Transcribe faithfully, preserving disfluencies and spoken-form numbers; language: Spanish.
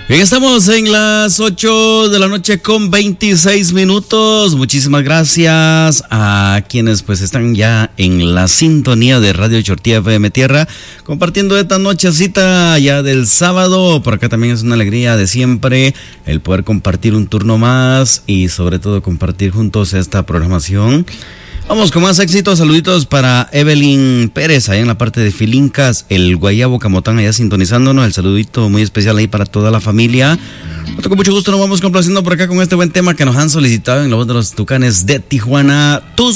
Bien, estamos en las ocho de la noche con veintiséis minutos. Muchísimas gracias a quienes pues están ya en la sintonía de Radio Chortía F M Tierra, compartiendo esta nochecita ya del sábado. Por acá también es una alegría de siempre el poder compartir un turno más y sobre todo compartir juntos esta programación. Vamos con más éxitos. Saluditos para Evelyn Pérez, allá en la parte de Filincas, el Guayabo Camotán, allá sintonizándonos. El saludito muy especial ahí para toda la familia. Con mucho gusto nos vamos complaciendo por acá con este buen tema que nos han solicitado en la voz de los Tucanes de Tijuana. Tus